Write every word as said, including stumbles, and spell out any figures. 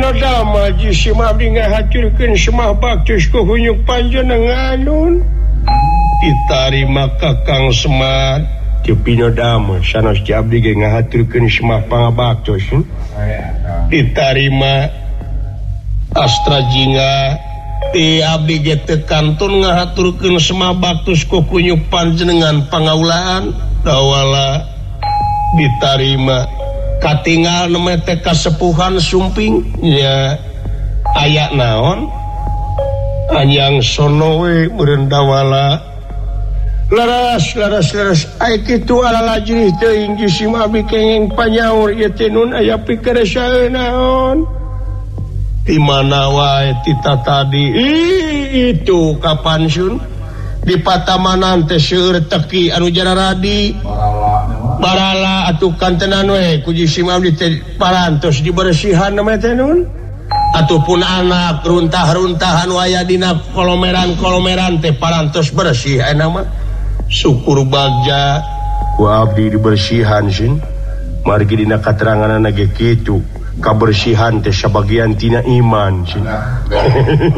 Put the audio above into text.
Pinodama ji si abdi ngahaturkeun semah baktus ku hunyuk panjenenganun ditarima Kakang Semar ti Pinodama sanes ji abdi ge ngahaturkeun semah pangabaktus ditarima Astra Jingga ti abdi ge teu kantun ngahaturkeun semah baktus ku hunyuk panjenengan pangaulaan dawala ditarima katinggal nemete kasepuhan sumping ya ayak naon anyang sono we meureun dawala laras laras laras ai kitu ala lajri teuing ji si abdi kenging panyaur ieu teh nun aya pikeresaeun naon di mana wae tita tadi itu kapan sun di patamanan teh seueur teki anu jararadi barala atuh kantenan we ku ji si abdi teh parantos dibersihan nama teh nun ataupun anak runtah-runtah anu aya dina kolomeran-kolomeran teh parantos bersih aya mah syukur bagja ku abdi dibersihan sin margi dina kateranganna ge kitu kabersihan teh sabagian tina iman sin